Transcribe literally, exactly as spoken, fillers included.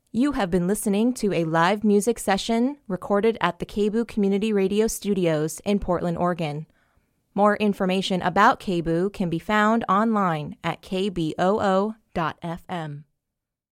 You have been listening to a live music session recorded at the K B O O Community Radio Studios in Portland, Oregon. More information about K B O O can be found online at k b o o dot f m.